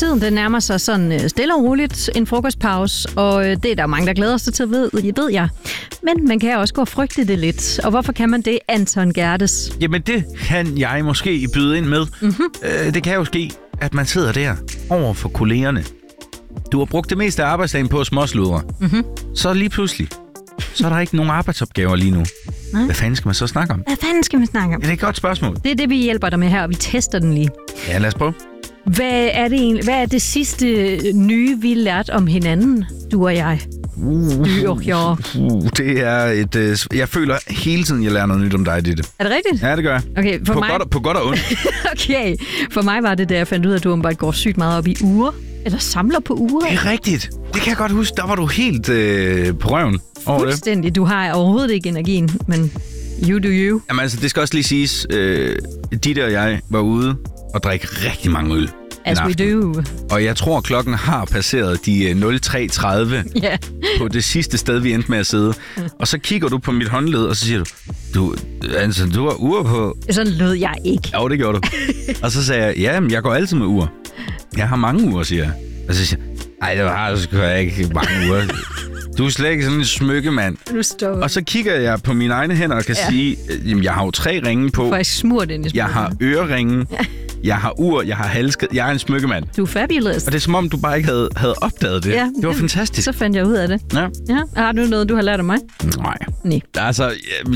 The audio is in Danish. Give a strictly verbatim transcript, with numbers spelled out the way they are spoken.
tiden den nærmer sig sådan øh, stille og roligt en frokostpause, og øh, det er der mange, der glæder sig til, ved, ved jeg. Men man kan også gå og frygte det lidt. Og hvorfor kan man det, Anton Gerdes? Jamen, det kan jeg måske byde ind med. Mm-hmm. Øh, det kan jo ske, at man sidder der over for kollegerne. Du har brugt det meste af arbejdsdagen på at småsludre. Mm-hmm. Så lige pludselig, så er der ikke nogen arbejdsopgaver lige nu. Nej. Hvad fanden skal man så snakke om? Hvad fanden skal man snakke om? Ja, det er et godt spørgsmål. Det er det, vi hjælper dig med her, og vi tester den lige. Ja, lad os prøve. Hvad er det egentlig? Hvad er det sidste nye, vi lærte om hinanden, du og jeg? Uh, Uh, ja. uh, det er et... Uh, jeg føler hele tiden, jeg lærer noget nyt om dig, Ditte. Er det rigtigt? Ja, det gør jeg. Okay, for på, mig... godt, på godt og ondt. Okay, for mig var det, da jeg fandt ud af, at du bare går sygt meget op i uger. Eller samler på uger. Det er rigtigt. Det kan jeg godt huske. Der var du helt øh, på røven over det. Fuldstændig. Du har overhovedet ikke energien, men you do you. Jamen altså, det skal også lige siges, øh, Ditte og jeg var ude og drikke rigtig mange øl. As we do. Og jeg tror, klokken har passeret de nul tre tredive yeah. på det sidste sted, vi endte med at sidde. Og så kigger du på mit håndled, og så siger du, du, altså, du har ur på. Sådan lød jeg ikke. Jo, det gjorde du. Og så sagde jeg, ja, jeg går altid med ur. Jeg har mange uger, siger jeg. Og så siger jeg, ej, det har sgu ikke mange uger. Du er slet ikke sådan en smykkemand. Nu står. Og så kigger jeg på mine egne hænder og kan ja. sige, jamen, jeg har jo tre ringe på. Faktisk smurt ind i smykken. Jeg har øreringe. Ja. Jeg har ur, jeg har halskæde, jeg er en smykkemand. Du er fabulous. Og det er som om, du bare ikke havde, havde opdaget det. Ja, det var det, fantastisk. Så fandt jeg ud af det. Ja. Ja. Har du noget, du har lært af mig? Nej. Nej. Altså,